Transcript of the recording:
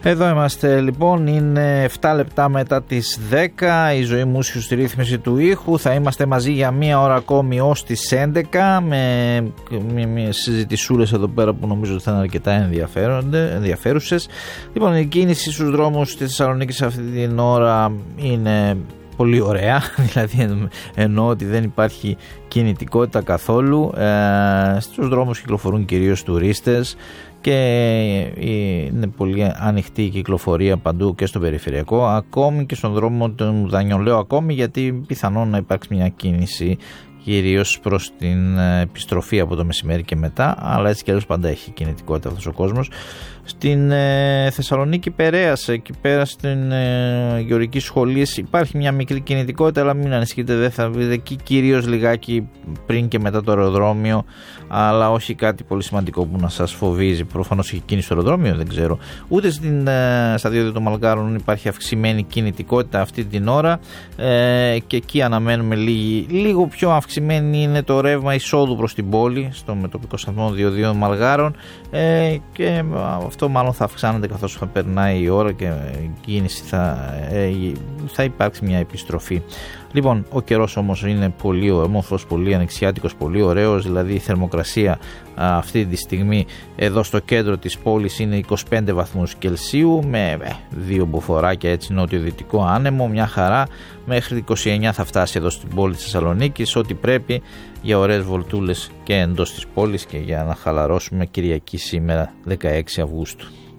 Εδώ είμαστε λοιπόν, είναι 7 λεπτά μετά τις 10, η ζωή μουσικού στη ρύθμιση του ήχου. Θα είμαστε μαζί για μία ώρα ακόμη ως τις 11 με συζητησούλες εδώ πέρα που νομίζω ότι θα είναι αρκετά ενδιαφέρουσες. Λοιπόν, η κίνηση στους δρόμους της Θεσσαλονίκης αυτή την ώρα είναι πολύ ωραία, δηλαδή εννοώ ότι δεν υπάρχει κινητικότητα καθόλου. Στους δρόμους κυκλοφορούν κυρίως τουρίστες και είναι πολύ ανοιχτή η κυκλοφορία παντού και στο περιφερειακό, ακόμη και στον δρόμο των Δανειών. Λέω ακόμη γιατί πιθανόν να υπάρξει μια κίνηση κυρίως προς την επιστροφή από το μεσημέρι και μετά, αλλά έτσι κι αλλιώς πάντα έχει κινητικότητα αυτός ο κόσμος. Στην Θεσσαλονίκη Περέας, εκεί πέρα στην Γεωργική Σχολή υπάρχει μια μικρή κινητικότητα, αλλά μην ανησυχείτε, δεν θα βρείτε εκεί, κυρίως λιγάκι πριν και μετά το αεροδρόμιο, αλλά όχι κάτι πολύ σημαντικό που να σας φοβίζει. Προφανώς έχει κίνηση στο αεροδρόμιο, δεν ξέρω. Ούτε στα διόδια των Μαλγάρων υπάρχει αυξημένη κινητικότητα αυτή την ώρα, και εκεί αναμένουμε λίγο πιο αυξημένη είναι το ρεύμα εισόδου προς την πόλη, στο μετοπικό σταθμό διοδίων Μαλγάρων, και αυτό μάλλον θα αυξάνεται καθώς θα περνάει η ώρα και η κίνηση θα υπάρξει μια επιστροφή. Λοιπόν, ο καιρός όμως είναι πολύ όμορφος, πολύ ανοιξιάτικος, πολύ ωραίος, δηλαδή η θερμοκρασία αυτή τη στιγμή εδώ στο κέντρο της πόλης είναι 25 βαθμούς Κελσίου με 2 μποφοράκια έτσι νότιο-δυτικό άνεμο, μια χαρά. Μέχρι 29 θα φτάσει εδώ στην πόλη της Θεσσαλονίκης, ό,τι πρέπει για ωραίες βολτούλες και εντός της πόλης και για να χαλαρώσουμε Κυριακή σήμερα 16 Αυγούστου.